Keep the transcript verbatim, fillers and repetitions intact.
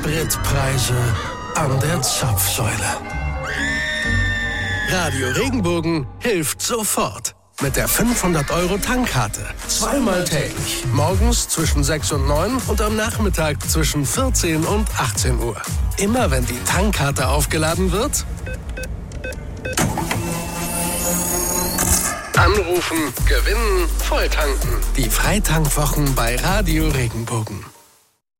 Spritpreise an der Zapfsäule. Radio Regenbogen hilft sofort. Mit der fünfhundert Euro Tankkarte. Zweimal täglich. Morgens zwischen sechs und neun und am Nachmittag zwischen vierzehn und achtzehn Uhr. Immer wenn die Tankkarte aufgeladen wird, anrufen, gewinnen, volltanken. Die Freitankwwochen bei Radio Regenbogen.